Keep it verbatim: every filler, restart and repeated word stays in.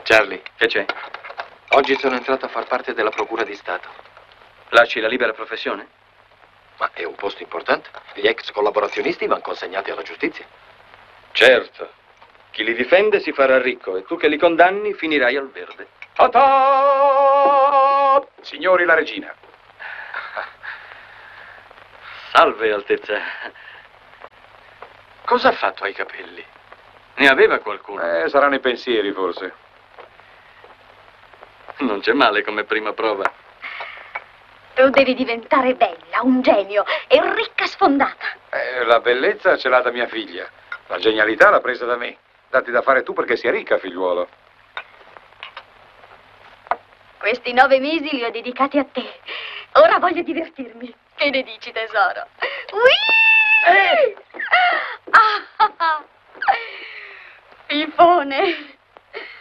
Charlie, Che c'è? oggi sono entrato a far parte della Procura di Stato. Lasci la libera professione? Ma è un posto importante. Gli ex collaborazionisti vanno consegnati alla giustizia. Certo. Chi li difende si farà ricco e tu che li condanni finirai al verde. Ta-ta! Signori, la regina. Salve, Altezza. Cosa ha fatto ai capelli? Ne aveva qualcuno? Eh, saranno i pensieri, forse. Non c'è male come prima prova. Tu devi diventare bella, un genio e ricca sfondata. Eh, la bellezza ce l'ha da mia figlia. La genialità l'ha presa da me. Datti da fare tu perché sia ricca, figliuolo. Questi nove mesi li ho dedicati a te. Ora voglio divertirmi. Che ne dici, tesoro? Ui! Ah, ah, ah. Fifone.